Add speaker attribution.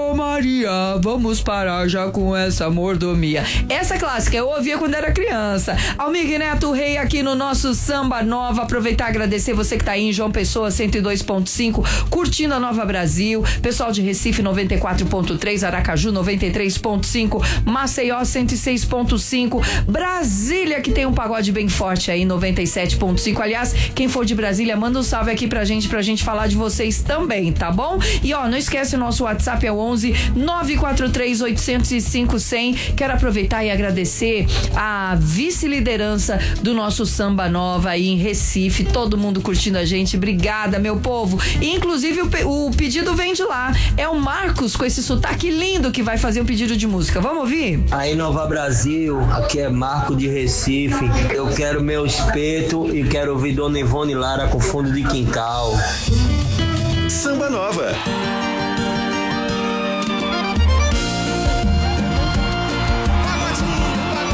Speaker 1: Ô Maria, vamos parar já com essa mordomia. Essa clássica eu ouvia quando era criança. Almir Neto Rei aqui no nosso Samba Nova. Aproveitar e agradecer você que tá aí em João Pessoa 102.5, curtindo a Nova Brasil. Pessoal de Recife 94.3, Aracaju 93.5, Maceió 106.5, Brasília que tem um pagode bem forte aí 97.5. Aliás, quem for de Brasília, manda um salve aqui pra gente falar de vocês também, tá bom? E ó, não esquece, o nosso WhatsApp é o 11 943 805 100. Quero aproveitar e agradecer a vice-liderança do nosso Samba Nova aí em Recife, todo mundo curtindo a gente. Obrigada, meu povo. E, inclusive o pedido vem de lá. É o Marcos com esse sotaque lindo que vai fazer um pedido de música. Vamos ouvir?
Speaker 2: Aí, Nova Brasil, aqui é Marco de Recife. Eu quero meu espeto e quero ouvir Dona Ivone Lara com fundo de quintal.
Speaker 3: Samba Nova.